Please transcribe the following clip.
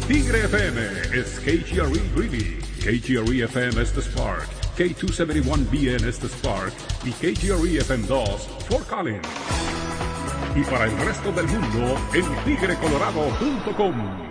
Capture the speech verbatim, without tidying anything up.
Tigre F M is K G R E Greeley, K G R E F M es The Spark, K doscientos setenta y uno B N es The Spark y K G R E F M dos Fort Collins. Y para el resto del mundo en tigre colorado punto com.